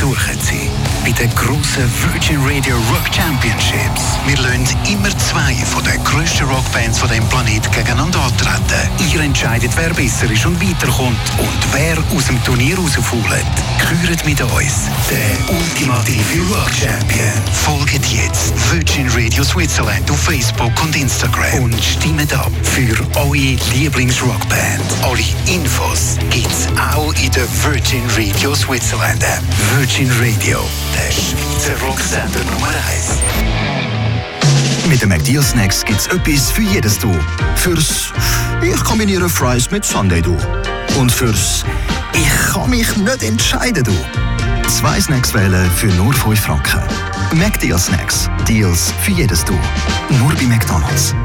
suchen Sie. Bei den grossen Virgin Radio Rock Championships. Wir lassen immer zwei von den grössten Rockbands von diesem Planeten gegeneinander antreten. Ihr entscheidet, wer besser ist und weiterkommt und wer aus dem Turnier rausfällt. Gehört mit uns, der ultimative Rock Champion. Folgt jetzt Virgin Radio Switzerland auf Facebook und Instagram und stimmt ab für eure Lieblingsrockband. Alle Infos gibt's auch in der Virgin Radio Switzerland App. Virgin Radio, der Schweizer Rocksender Nummer 1. Mit den McDeal Snacks gibt's etwas für jedes Du. Fürs «Ich kombiniere Fries mit Sundae Du». Und fürs «Ich kann mich nicht entscheiden Du». 2 Snacks wählen für nur 5 Franken. McDeal Snacks. Deals für jedes Du. Nur bei McDonald's.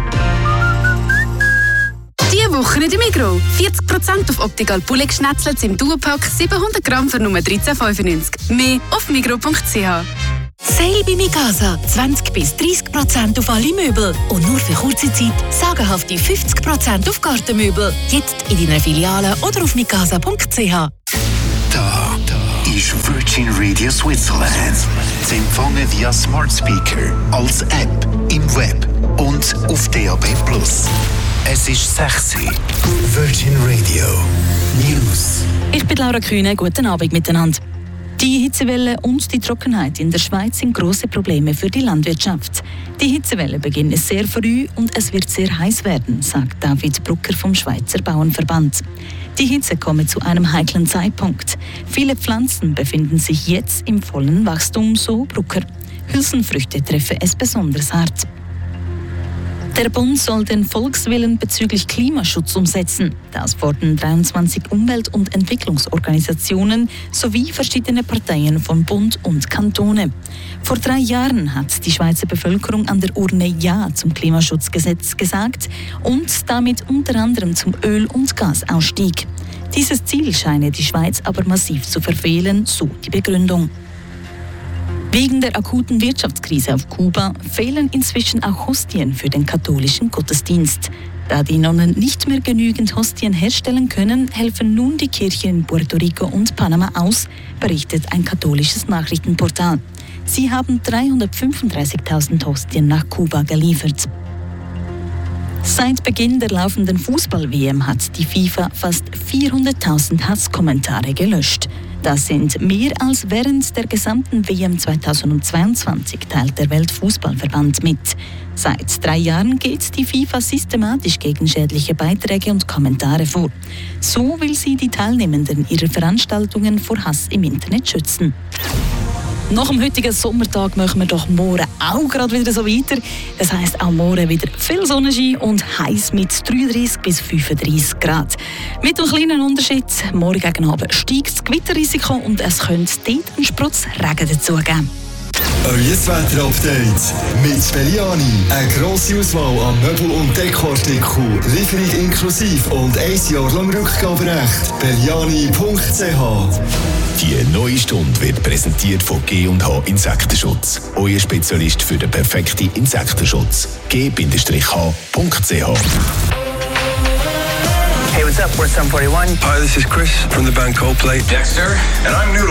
Diese Woche in der Migros. 40% auf Optical Poulet Schnetzlets im Duopack, 700 Gramm für nur 13,95. Mehr auf migros.ch. Sale bei Mikasa. 20-30% auf alle Möbel. Und nur für kurze Zeit sagenhafte 50% auf Gartenmöbel. Jetzt in deiner Filiale oder auf mikasa.ch. Da ist Virgin Radio Switzerland. Sie empfangen via Smart Speaker, als App, im Web und auf DAB+. Es ist 6 Uhr. Virgin Radio News. Ich bin Laura Kühne. Guten Abend miteinander. Die Hitzewelle und die Trockenheit in der Schweiz sind grosse Probleme für die Landwirtschaft. Die Hitzewelle beginnt sehr früh und es wird sehr heiß werden, sagt David Brucker vom Schweizer Bauernverband. Die Hitze komme zu einem heiklen Zeitpunkt. Viele Pflanzen befinden sich jetzt im vollen Wachstum, so Brucker. Hülsenfrüchte treffen es besonders hart. Der Bund soll den Volkswillen bezüglich Klimaschutz umsetzen. Das fordern 23 Umwelt- und Entwicklungsorganisationen sowie verschiedene Parteien von Bund und Kantone. Vor 3 Jahren hat die Schweizer Bevölkerung an der Urne Ja zum Klimaschutzgesetz gesagt und damit unter anderem zum Öl- und Gasausstieg. Dieses Ziel scheine die Schweiz aber massiv zu verfehlen, so die Begründung. Wegen der akuten Wirtschaftskrise auf Kuba fehlen inzwischen auch Hostien für den katholischen Gottesdienst. Da die Nonnen nicht mehr genügend Hostien herstellen können, helfen nun die Kirchen in Puerto Rico und Panama aus, berichtet ein katholisches Nachrichtenportal. Sie haben 335.000 Hostien nach Kuba geliefert. Seit Beginn der laufenden Fußball-WM hat die FIFA fast 400.000 Hasskommentare gelöscht. Das sind mehr als während der gesamten WM 2022, teilt der Weltfußballverband mit. Seit 3 Jahren geht die FIFA systematisch gegen schädliche Beiträge und Kommentare vor. So will sie die Teilnehmenden ihrer Veranstaltungen vor Hass im Internet schützen. Nach dem heutigen Sommertag machen wir doch morgen auch gerade wieder so weiter. Das heisst auch morgen wieder viel Sonnenschein und heiß mit 33 bis 35 Grad. Mit einem kleinen Unterschied, morgen gegen Abend steigt das Gewitterrisiko und es könnte dort einen Sprutz Regen dazugeben. Euer Wetter-Update mit Belliani. Eine grosse Auswahl an Möbel- und Dekoartikeln. Lieferung inklusive und 1 Jahr lang Rückgaberecht. Belliani.ch. Die neue Stunde wird präsentiert von G&H Insektenschutz. Euer Spezialist für den perfekten Insektenschutz. G-H.ch. Hey, what's up? We're Sum 41. Hi, this is Chris from the band Coldplay. Dexter. And I'm Noodle.